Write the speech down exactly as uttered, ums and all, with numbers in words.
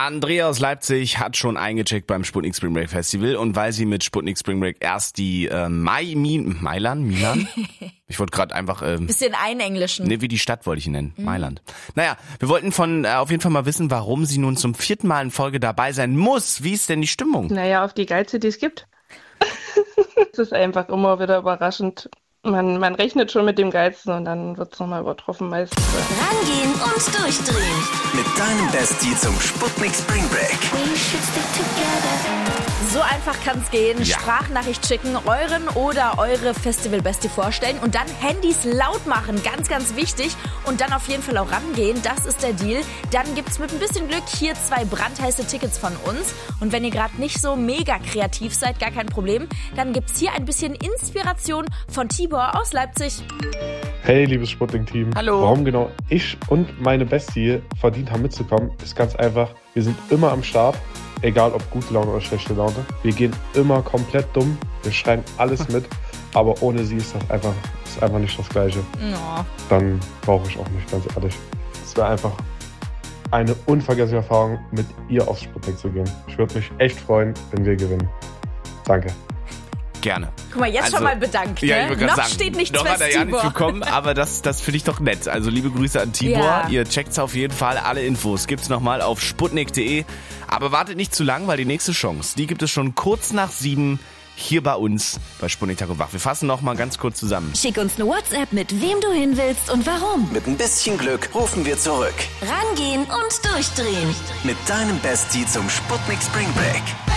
Andrea aus Leipzig hat schon eingecheckt beim Sputnik Spring Break Festival und weil sie mit Sputnik Spring Break erst die äh, Mai, Mi, Mailand, Milan? Ich wollte gerade einfach... Ähm, Bisschen einenglischen. Ne, wie die Stadt wollte ich ihn nennen, mhm. Mailand. Naja, wir wollten von äh, auf jeden Fall mal wissen, warum sie nun zum vierten Mal in Folge dabei sein muss. Wie ist denn die Stimmung? Naja, auf die Geize, die es gibt. Es ist einfach immer wieder überraschend. Man, man rechnet schon mit dem Geilsten und dann wird es nochmal übertroffen meistens. Rangehen und durchdrehen. Mit deinem Bestie zum Sputnik Spring Break. So einfach kann's gehen. Ja. Sprachnachricht schicken, euren oder eure Festival-Bestie vorstellen und dann Handys laut machen. Ganz, ganz wichtig. Und dann auf jeden Fall auch rangehen. Das ist der Deal. Dann gibt's mit ein bisschen Glück hier zwei brandheiße Tickets von uns. Und wenn ihr gerade nicht so mega kreativ seid, gar kein Problem, dann gibt's hier ein bisschen Inspiration von Tibor aus Leipzig. Hey, liebes Sputnik-Team. Hallo. Warum genau ich und meine Bestie verdient haben mitzukommen, ist ganz einfach. Wir sind immer am Start, egal ob gute Laune oder schlechte Laune. Wir gehen immer komplett dumm, wir schreien alles mit, aber ohne sie ist das einfach, ist einfach nicht das Gleiche. Oh. Dann brauche ich auch nicht, ganz ehrlich. Es wäre einfach eine unvergessliche Erfahrung, mit ihr aufs Sputnik zu gehen. Ich würde mich echt freuen, wenn wir gewinnen. Danke. Gerne. Guck mal, jetzt Also, schon mal bedankt. Ja, ich Ne? wollte gerade Noch sagen, steht nichts noch fest, hat er ja Tibor. nicht bekommen, aber das, das finde ich doch nett. Also liebe Grüße an Tibor. Ja. Ihr checkt's auf jeden Fall. Alle Infos gibt's nochmal auf sputnik punkt de. Aber wartet nicht zu lang, weil die nächste Chance, die gibt es schon kurz nach sieben hier bei uns bei Sputnik Tag und Wach. Wir fassen nochmal ganz kurz zusammen. Schick uns eine WhatsApp mit wem du hin willst und warum. Mit ein bisschen Glück rufen wir zurück. Rangehen und durchdrehen. Mit deinem Bestie zum Sputnik Spring Break.